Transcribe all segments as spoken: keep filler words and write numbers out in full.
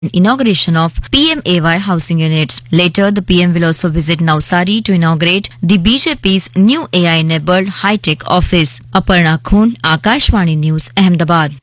inauguration of P M A Y housing units. Later, the P M will also visit Navsari to inaugurate the B J P's new A I-enabled high-tech office. Aparna Khun, Akashvani News, Ahmedabad.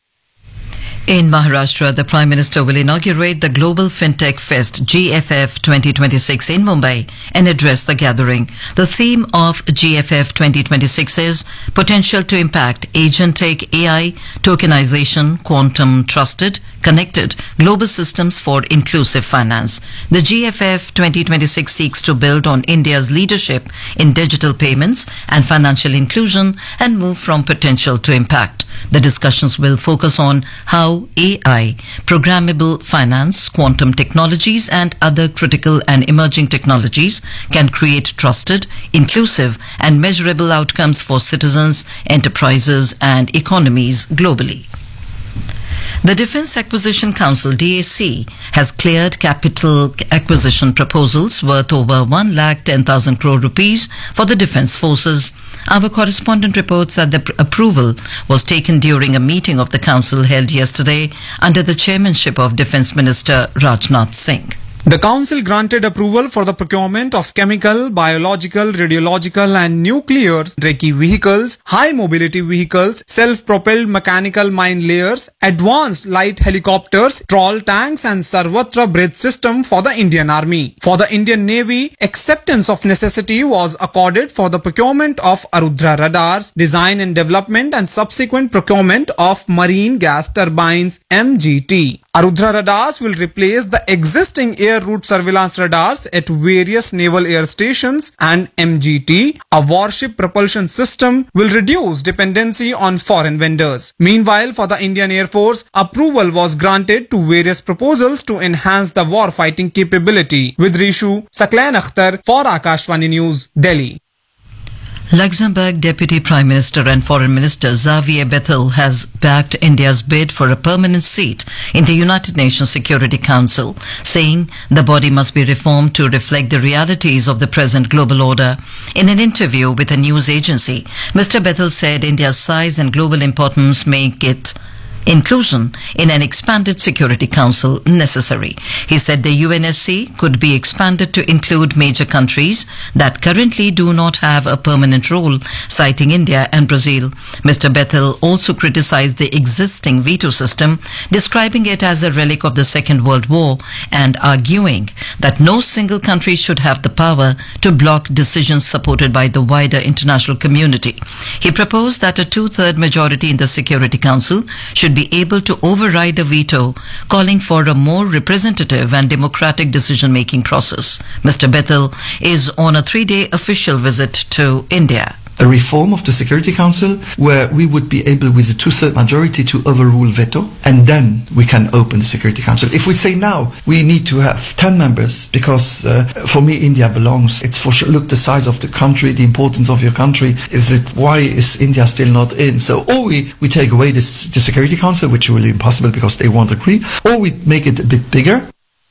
In Maharashtra, the Prime Minister will inaugurate the Global FinTech Fest G F F twenty twenty-six in Mumbai and address the gathering. The theme of G F F twenty twenty-six is Potential to Impact Agentic A I, Tokenization, Quantum Trusted, Connected Global Systems for Inclusive Finance. The G F F twenty twenty-six seeks to build on India's leadership in digital payments and financial inclusion and move from potential to impact. The discussions will focus on how A I, programmable finance, quantum technologies and other critical and emerging technologies can create trusted, inclusive and measurable outcomes for citizens, enterprises and economies globally. The Defence Acquisition Council D A C has cleared capital acquisition proposals worth over one lakh ten thousand crore rupees for the defence forces. Our correspondent reports that the approval was taken during a meeting of the council held yesterday under the chairmanship of Defence Minister Rajnath Singh. The council granted approval for the procurement of chemical, biological, radiological and nuclear Reiki vehicles, high mobility vehicles, self-propelled mechanical mine layers, advanced light helicopters, trawl tanks and Sarvatra bridge system for the Indian Army. For the Indian Navy, acceptance of necessity was accorded for the procurement of Arudhra radars, design and development and subsequent procurement of marine gas turbines M G T. Arudhra radars will replace the existing air route surveillance radars at various naval air stations, and M G T, a warship propulsion system, will reduce dependency on foreign vendors. Meanwhile, for the Indian Air Force, approval was granted to various proposals to enhance the war-fighting capability. With Rishu, Saklan Akhtar for Akashvani News, Delhi. Luxembourg Deputy Prime Minister and Foreign Minister Xavier Bettel has backed India's bid for a permanent seat in the United Nations Security Council, saying the body must be reformed to reflect the realities of the present global order. In an interview with a news agency, Mister Bettel said India's size and global importance make it inclusion in an expanded Security Council necessary. He said the U N S C could be expanded to include major countries that currently do not have a permanent role, citing India and Brazil. Mister Bettel also criticized the existing veto system, describing it as a relic of the Second World War and arguing that no single country should have the power to block decisions supported by the wider international community. He proposed that a two-third majority in the Security Council should be able to override a veto, calling for a more representative and democratic decision-making process. Mister Bettel is on a three-day official visit to India. A reform of the Security Council where we would be able with a two-third majority to overrule veto, and then we can open the Security Council. If we say now we need to have ten members because uh, for me India belongs, it's for sure, look the size of the country, the importance of your country, is it why is India still not in? So or we, we take away this, the Security Council, which will be impossible because they won't agree, or we make it a bit bigger.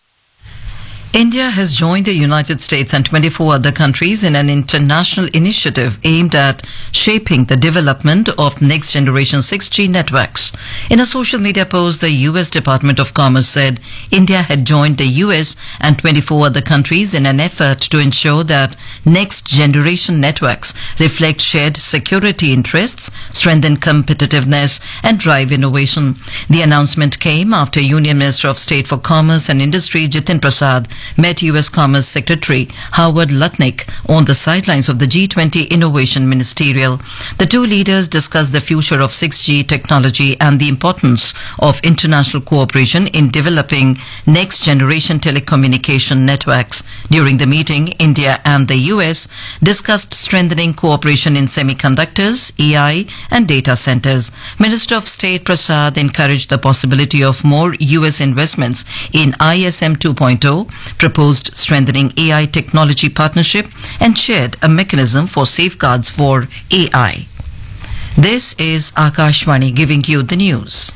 India has joined the United States and twenty-four other countries in an international initiative aimed at shaping the development of next-generation six G networks. In a social media post, the U S Department of Commerce said India had joined the U S and twenty-four other countries in an effort to ensure that next-generation networks reflect shared security interests, strengthen competitiveness, and drive innovation. The announcement came after Union Minister of State for Commerce and Industry Jitin Prasad met U S Commerce Secretary Howard Lutnick on the sidelines of the G twenty Innovation Ministerial. The two leaders discussed the future of six G technology and the importance of international cooperation in developing next-generation telecommunication networks. During the meeting, India and the U S discussed strengthening cooperation in semiconductors, A I and data centers. Minister of State Prasad encouraged the possibility of more U S investments in I S M two point oh, proposed strengthening A I technology partnership and shared a mechanism for safeguards for A I. This is Akashvani giving you the news.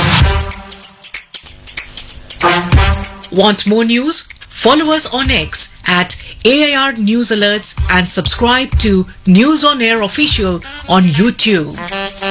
Want more news? Follow us on X at A I R News Alerts and subscribe to News on Air Official on YouTube.